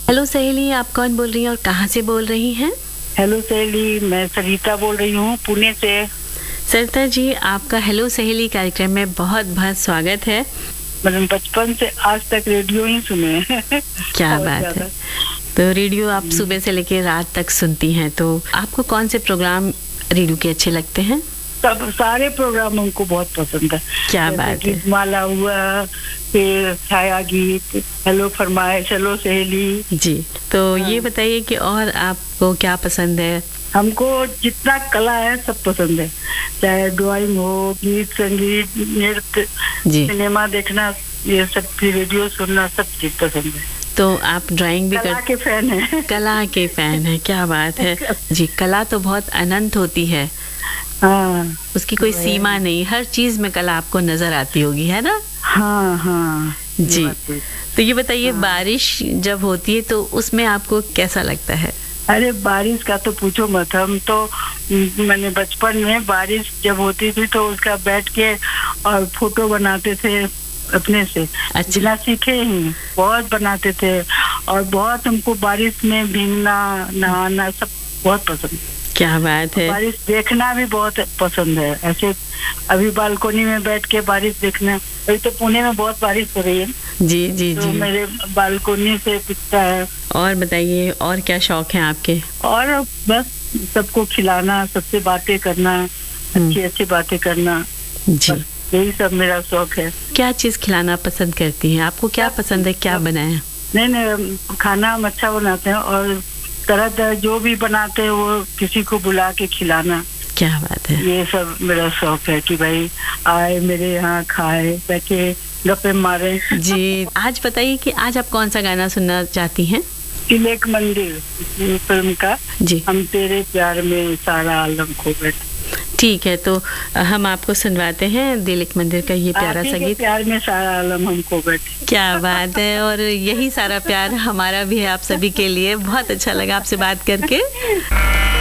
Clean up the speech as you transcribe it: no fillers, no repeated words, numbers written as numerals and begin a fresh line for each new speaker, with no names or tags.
Hello सहेली, आप कौन बोल रही हैं और कहाँ से बोल रही हैं?
हेलो सहेली, मैं सरिता बोल रही हूँ पुणे से।
सरिता जी, आपका हेलो सहेली कार्यक्रम में बहुत बहुत स्वागत है।
मैंने बचपन से आज तक रेडियो ही सुने हैं।
क्या बात है। तो रेडियो आप सुबह से लेकर रात तक सुनती हैं, तो आपको कौन से प्रोग्राम रेडियो के अच्छे लगते हैं?
सब सारे प्रोग्राम हमको बहुत पसंद है।
क्या बात है।
माला हुआ, फिर छाया गीत, हेलो फरमाइश, हेलो सहेली
जी। तो ये बताइए कि और आपको क्या पसंद है?
हमको जितना कला है सब पसंद है, चाहे ड्राइंग हो, गीत संगीत, नृत्य, सिनेमा देखना, ये सब, फिर रेडियो सुनना, सब चीज पसंद है।
तो आप ड्राइंग भी
कला के फैन हैं।
कला के फैन है, क्या बात है जी। कला तो बहुत अनंत होती है।
हाँ,
उसकी कोई सीमा नहीं, हर चीज में कला आपको नजर आती होगी, है ना?
हाँ हाँ
जी। तो ये बताइए, बारिश जब होती है तो उसमें आपको कैसा लगता है?
अरे बारिश का तो पूछो मत। हम तो मैंने बचपन में बारिश जब होती थी तो उसका बैठ के और फोटो बनाते थे अपने से।
अच्छा।
बिना सीखे ही बहुत बनाते थे, और बहुत हमको बारिश में भीगना, नहाना सब बहुत पसंद।
क्या बात है।
बारिश देखना भी बहुत पसंद है। ऐसे अभी बालकोनी में बैठ के बारिश देखना, अभी तो पुणे में बहुत बारिश हो रही है।
जी जी
तो
जी।
मेरे बालकोनी से दिखता है। और
बताइए, और क्या शौक है आपके?
और बस सबको खिलाना, सबसे बातें करना, अच्छी अच्छी बातें करना,
जी,
यही सब मेरा शौक है।
क्या चीज खिलाना पसंद करती हैं? आपको क्या पसंद है, क्या बनाया?
नहीं, खाना हम अच्छा बनाते हैं, और तरह तरह जो भी बनाते हैं वो किसी को बुला के खिलाना।
क्या बात है।
ये सब मेरा शौक है कि भाई आए मेरे यहाँ, खाए, बैठे, गप्पे मारे।
जी। आज बताइए कि आज आप कौन सा गाना सुनना चाहती हैं?
दिल एक मंदिर फिल्म का,
जी।
हम तेरे प्यार में सारा आलम खो बैठे।
ठीक है, तो हम आपको सुनवाते हैं दिल एक मंदिर का ये प्यारा सा गीत।
प्यार में सारा आलम हमको बैठे।
क्या बात है। और यही सारा प्यार हमारा भी है आप सभी के लिए। बहुत अच्छा लगा आपसे बात करके।